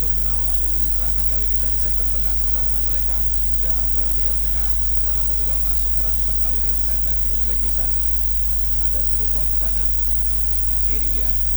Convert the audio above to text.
untuk mengawali serangan kali ini dari sektor tengah. Pertahanan mereka sudah melewati garis tengah. Sana Portugal masuk merangsek kali ini pemain-pemain Uzbekistan. Ada Surukov di sana. Kiri dia.